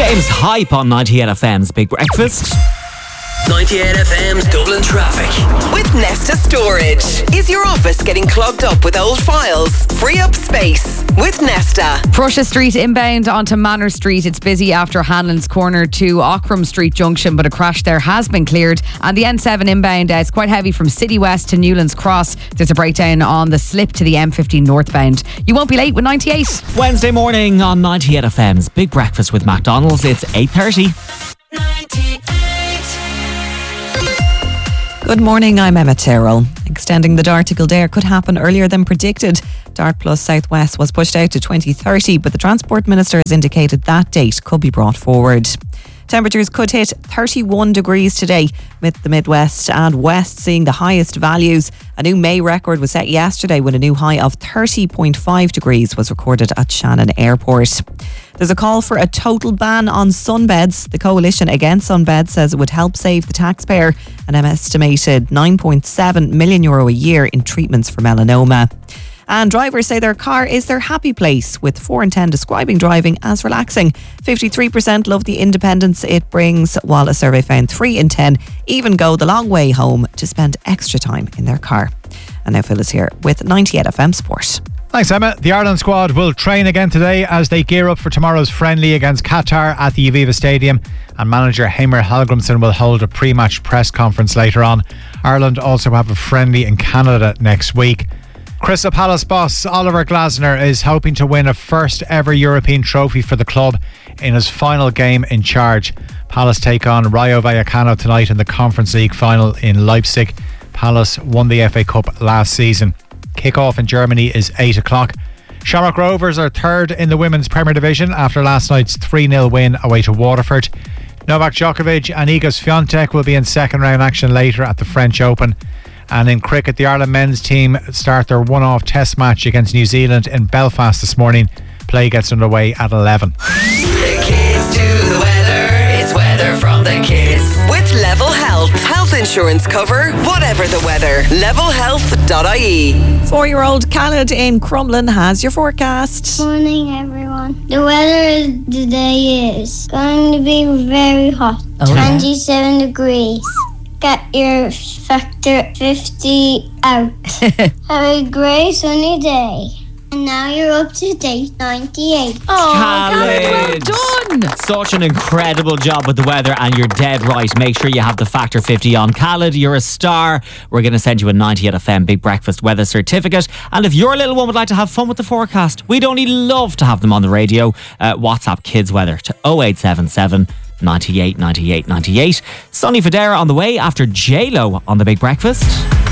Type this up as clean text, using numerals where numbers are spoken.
James Hype on 98 FM's Big Breakfast. 98 FM's Dublin traffic. With Nesta Storage. Is your office getting clogged up with old files? Free up space with Nesta. Prussia Street inbound onto Manor Street. It's busy after Hanlon's Corner to Ockram Street Junction, but a crash there has been cleared. And the N7 inbound, it's quite heavy from City West to Newlands Cross. There's a breakdown on the slip to the M50 northbound. You won't be late with 98. Wednesday morning on 98 FM's Big Breakfast with McDonald's. It's 8:30. 98. Good morning, I'm Emma Tyrrell. Extending the Dart to Kildare could happen earlier than predicted. Dart Plus Southwest was pushed out to 2030, but the Transport Minister has indicated that date could be brought forward. Temperatures could hit 31 degrees today, with the Midwest and West seeing the highest values. A new May record was set yesterday when a new high of 30.5 degrees was recorded at Shannon Airport. There's a call for a total ban on sunbeds. The Coalition Against Sunbeds says it would help save the taxpayer an estimated €9.7 million a year in treatments for melanoma. And drivers say their car is their happy place, with 4 in 10 describing driving as relaxing. 53% love the independence it brings, while a survey found 3 in 10 even go the long way home to spend extra time in their car. And now Phil is here with 98 FM Sport. Thanks, Emma. The Ireland squad will train again today as they gear up for tomorrow's friendly against Qatar at the Aviva Stadium, and manager Heimir Hallgrímsson will hold a pre-match press conference later on. Ireland also have a friendly in Canada next week. Crystal Palace boss Oliver Glasner is hoping to win a first ever European trophy for the club in his final game in charge. Palace take on Rayo Vallecano tonight in the Conference League final in Leipzig. Palace won the FA Cup last season. Kick-off in Germany is 8 o'clock. Shamrock Rovers are third in the Women's Premier Division after last night's 3-0 win away to Waterford. Novak Djokovic and Iga Swiatek will be in second round action later at the French Open. And in cricket, the Ireland men's team start their one-off test match against New Zealand in Belfast this morning. Play gets underway at 11. The kids do the weather. It's weather from the kids. With Level Health. Health insurance cover, whatever the weather. Levelhealth.ie. 4-year-old Khaled in Crumlin has your forecast. Morning, everyone. The weather today is going to be very hot. 27 degrees. Get your factor 50 out. Have a great sunny day. And now you're up to date 98. Oh, Khaled, well done. Such an incredible job with the weather, and you're dead right. Make sure you have the Factor 50 on. Khaled, you're a star. We're going to send you a 98 FM Big Breakfast weather certificate. And if your little one would like to have fun with the forecast, we'd only love to have them on the radio. WhatsApp Kids Weather to 0877 98 98 98. Sonny Fodera on the way after J-Lo on the Big Breakfast.